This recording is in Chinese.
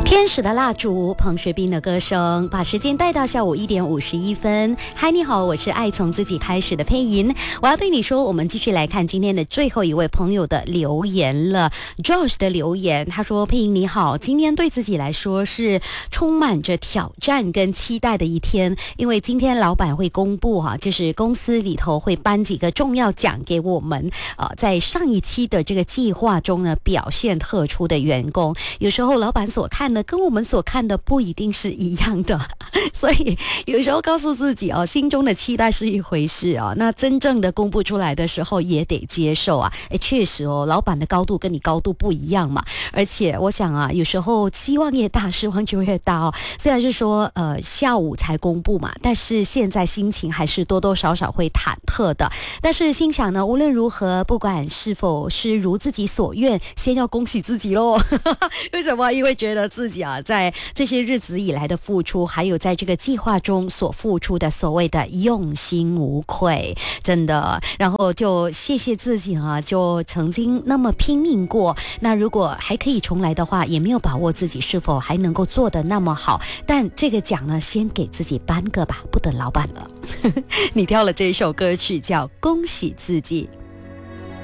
天使的蜡烛，彭学斌的歌声，把时间带到下午1点51分。嗨，你好，我是爱从自己开始的佩莹。我要对你说，我们继续来看今天的最后一位朋友的留言了。Josh 的留言，他说：佩莹你好，今天对自己来说是充满着挑战跟期待的一天，因为今天老板会公布就是公司里头会颁几个重要奖给我们。在上一期的这个计划中呢，表现特殊的员工，有时候老板所看的跟我们所看的不一定是一样的，所以有时候告诉自己心中的期待是一回事那真正的公布出来的时候也得接受确实老板的高度跟你高度不一样嘛，而且我想有时候希望越大失望就越大虽然是说下午才公布嘛，但是现在心情还是多多少少会忐忑的，但是心想呢，无论如何不管是否是如自己所愿，先要恭喜自己咯为什么？因为觉得自己在这些日子以来的付出，还有在这个计划中所付出的所谓的用心无愧，真的，然后就谢谢自己就曾经那么拼命过，那如果还可以重来的话，也没有把握自己是否还能够做得那么好，但这个奖呢，先给自己颁个吧，不等老板了你挑了这一首歌曲叫《恭喜自己》。